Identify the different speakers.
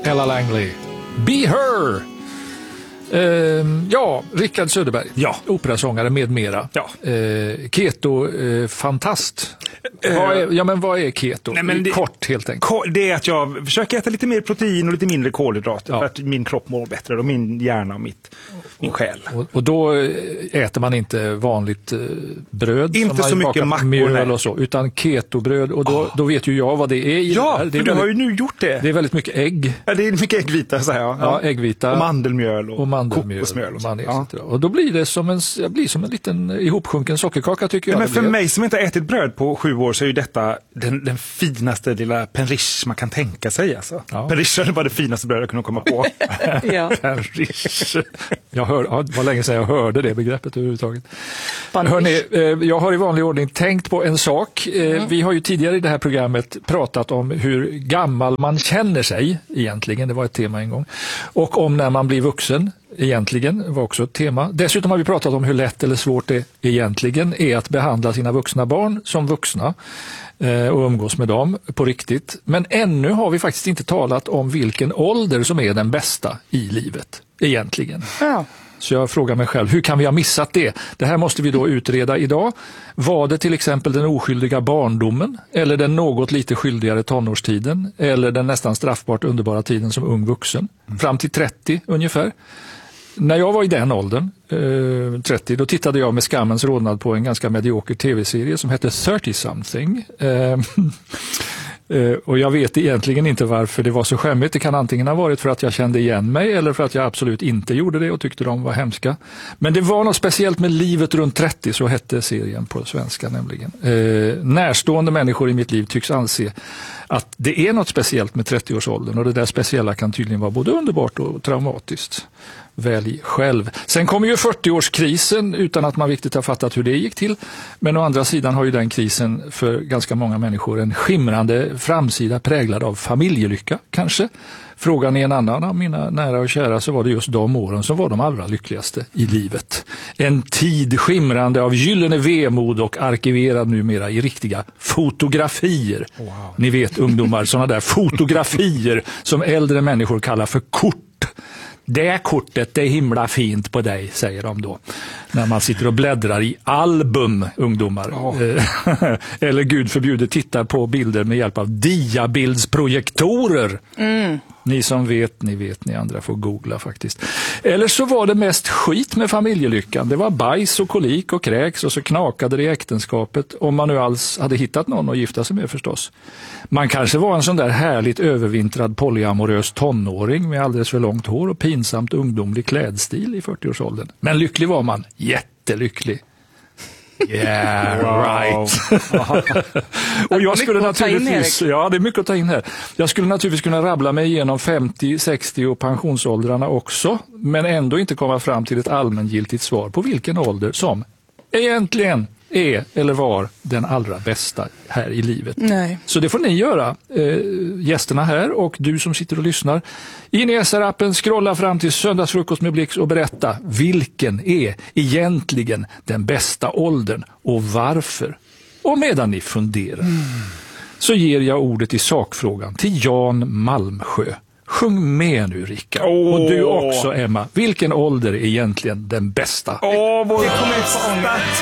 Speaker 1: Ella Langley. Be Her! Rickard Söderberg.
Speaker 2: Ja.
Speaker 1: Operasångare med mera.
Speaker 2: Ja.
Speaker 1: Keto-fantast. Vad är keto? Kort helt enkelt.
Speaker 2: Det är att jag försöker äta lite mer protein och lite mindre kolhydrater för att min kropp mår bättre och min hjärna och min själ.
Speaker 1: Och då äter man inte vanligt bröd.
Speaker 2: Inte så mycket mackor
Speaker 1: och så, utan ketobröd. Och då vet ju jag vad det är.
Speaker 2: Ja, för du har ju nu gjort det.
Speaker 1: Det är väldigt mycket ägg.
Speaker 2: Ja, det är mycket äggvita, så här.
Speaker 1: Ja, äggvita.
Speaker 2: Och mandelmjöl och
Speaker 1: kokosmjöl. Och då blir det som en liten ihopsjunken sockerkaka, tycker jag.
Speaker 2: Men för mig som inte har ätit bröd på 7 år så är ju detta den finaste lilla penrish man kan tänka sig. Alltså. Ja. Penrish är bara det finaste bröd jag kunde komma på.
Speaker 1: Ja. Penrish. Det var länge sedan jag hörde det begreppet överhuvudtaget. Hörrni, jag har i vanlig ordning tänkt på en sak. Vi har ju tidigare i det här programmet pratat om hur gammal man känner sig egentligen. Det var ett tema en gång. Och om när man blir vuxen egentligen var också ett tema. Dessutom har vi pratat om hur lätt eller svårt det egentligen är att behandla sina vuxna barn som vuxna och umgås med dem på riktigt. Men ännu har vi faktiskt inte talat om vilken ålder som är den bästa i livet egentligen. Ja. Så jag frågar mig själv, hur kan vi ha missat det? Det här måste vi då utreda idag. Var det till exempel den oskyldiga barndomen? Eller den något lite skyldigare tonårstiden? Eller den nästan straffbart underbara tiden som ung vuxen? Fram till 30 ungefär. När jag var i den åldern, 30, då tittade jag med skammens rodnad på en ganska medioker tv-serie som hette 30-something. Och jag vet egentligen inte varför det var så skämmigt. Det kan antingen ha varit för att jag kände igen mig eller för att jag absolut inte gjorde det och tyckte de var hemska. Men det var något speciellt med livet runt 30, så hette serien på svenska nämligen. Närstående människor i mitt liv tycks anse att det är något speciellt med 30-årsåldern, och det där speciella kan tydligen vara både underbart och traumatiskt. Välj själv. Sen kommer ju 40-årskrisen utan att man riktigt har fattat hur det gick till. Men å andra sidan har ju den krisen för ganska många människor en skimrande framsida präglad av familjelycka kanske. Frågan är en annan av mina nära och kära, så var det just de åren som var de allra lyckligaste i livet. En tid skimrande av gyllene vemod och arkiverad numera i riktiga fotografier. Wow. Ni vet ungdomar, sådana där fotografier som äldre människor kallar för kort. Det kortet, det är himla fint på dig, säger de då. När man sitter och bläddrar i album, ungdomar. Oh. Eller gud förbjuder, tittar på bilder med hjälp av diabildsprojektorer. Ni som vet, ni andra får googla faktiskt. Eller så var det mest skit med familjelyckan. Det var bajs och kolik och kräks, och så knakade det i äktenskapet. Om man nu alls hade hittat någon att gifta sig med förstås. Man kanske var en sån där härligt övervintrad polyamorös tonåring med alldeles för långt hår och pinsamt ungdomlig klädstil i 40-årsåldern. Men lycklig var man, jättelycklig. Yeah, right. Och jag skulle naturligtvis, det är mycket att ta in här. Jag skulle naturligtvis kunna rabbla mig igenom 50, 60 och pensionsåldrarna också, men ändå inte komma fram till ett allmängiltigt svar på vilken ålder som egentligen är eller var den allra bästa här i livet. Nej. Så det får ni göra, gästerna här och du som sitter och lyssnar. In i SR-appen, scrolla fram till Söndagsfrukost med Blix och berätta vilken är egentligen den bästa åldern och varför. Och medan ni funderar så ger jag ordet i sakfrågan till Jan Malmsjö. Sjung med nu, Rickard. Och du också, Emma. Vilken ålder är egentligen den bästa?
Speaker 2: Det kommer